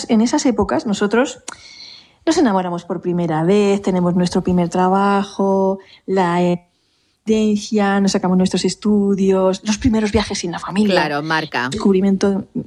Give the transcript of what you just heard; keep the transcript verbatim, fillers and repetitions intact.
esas, en esas épocas nosotros nos enamoramos por primera vez, tenemos nuestro primer trabajo, la nos sacamos nuestros estudios, los primeros viajes sin la familia. Claro, marca. Descubrimiento